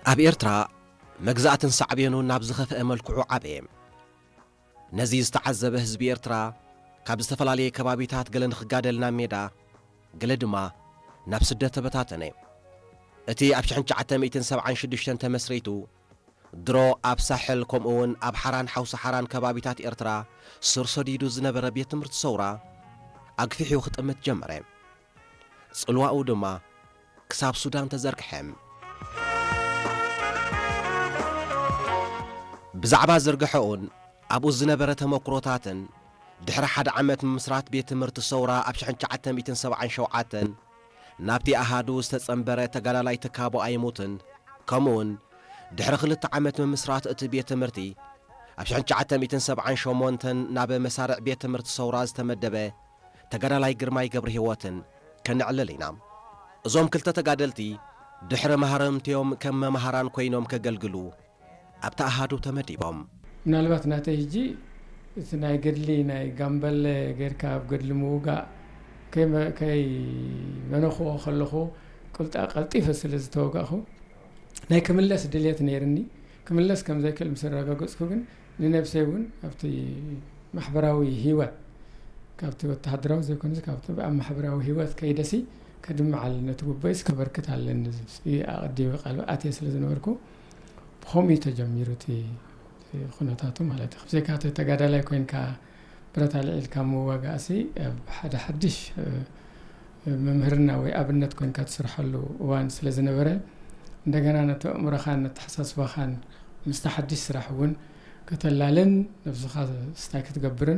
ኣብ ኤርትራ መግዛእትን ሳዕቤኑ ናብ ዝኸፍአ መልክዑ ዓበየ ነዚ ዝተዓዘበ ህዝቢ ኤርትራ ካብ ዝተፈላለየ ከባቢታት ገለ ንኽጋደል ናብ ሜዳ ገለ ድማ ናብ ስደት ተበታተነ እቲ ኣብ 1976 ተመስሪቱ ድሮ ኣብ ሳሕል ከምኡውን ኣብ ሓራን ሓውሲ ሓራን ከባቢታት ኤርትራ ስር ሰዲዱ ዝነበረ ቤት ትምህርቲ ሰውራ ኣግፊሑ ክጥምት ጀመረ ጽልዋኡ ድማ ክሳብ ሱዳን ተዘርግሐ ብዛዕባ ዝርግሐውን ኣብኡ ዝነበረ ተመክሮታትን ድሕሪ ሓደ ዓመት ምስራት ቤት ትምህርቲ ሰውራ ኣብ 1977 ናብቲ ኣሃዱ ዝተጸንበረ ተጋዳላይ ተካቦ ኣይሞትን ከምኡውን ድሕሪ 2 ዓመት ምስራት እቲ ቤት ትምህርቲ ኣብ 1978 ናብ መሳርዕ ቤት ትምህርቲ ሰውራ ዝተመደበ ተጋዳላይ ግርማይ ገብረ ሕይወትን ከንዕልል ኢና እዞም ክልተ ተጋደልቲ ድሕሪ መሃረምቲዮም ከም መምሃራን ኮይኖም ከገልግሉ ኣብታ ኣሃዱ ተመዲቦም ምናልባት ናተይ ሕጂ እቲ ናይ ገድሊ ናይ ጋምበል ጌርካ ኣብ ገድሊ ምውጋእ ከይ መነኹ ከለኹ ቀልጢፈ ስለ ዝተወጋእኹ ናይ ክምለስ ድልየት ነይርኒ ክምለስ ከም ዘይክእል ምስ ረጋገፅኩ ግን ንነብሰይ እውን ኣብቲ ማሕበራዊ ህይወት ካብቲ ወተሃደራዊ ዘይኮነስ ካብቲ ኣብ ማሕበራዊ ህይወት ከይደሲ ከድምዓል ነቲ ጉባኤስ ከበርክት ኣለኒ ኣቐዲመ ቃል ኣትየ ስለ ዝነበርኩ ብኸምኡ ተጀሚሩ እቲ ኩነታቱ ማለት እዩ ዘይካ ተጋዳላይ ኮይንካ ብረታ ልዒልካ ምዋጋእሲ ኣብ ሓደ ሓድሽ መምህርና ወይ ኣብነት ኮይንካ ትስርሐሉ እዋን ስለ ዝነበረ እንደገና ነቲ ኣእምሮኻን ነተሓሳስባኻን ምስቲ ሓድሽ ስራሕ እውን ከተላለን ነብስኻ ስታይ ክትገብርን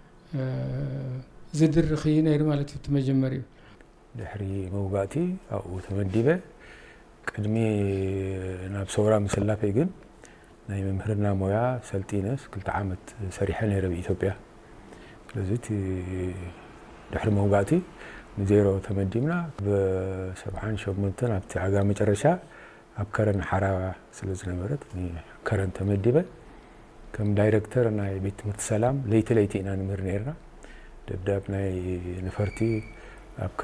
ዝድርኺ ነይሩ ማለት እዩ ተመጀመሪኡ ድሕሪ መውጋእቲ ኣብኡ ተመዲበ ቅድሚ ናብ ሰውራ ምስላፈይ ግን ናይ መምህርና ሞያ ሰልጢነስ 2 ዓመት ሰሪሐ ነይረ በኢትዮጵያ ስለዚ ድሕሪ መውጋእቲ ንዜሮ ተመዲብና ብ78 ኣብቲ ዓጋ መጨረሻ ኣብ ከረን ሓራ ስለ ዝነበረት ከረን ተመዲበ ከም ዳይሬክተር ናይ ቤት ትምህርቲ ሰላም ለይቲ ኢና ንምህር ነይርና ደብዳብ ናይ ነፈርቲ ኣብ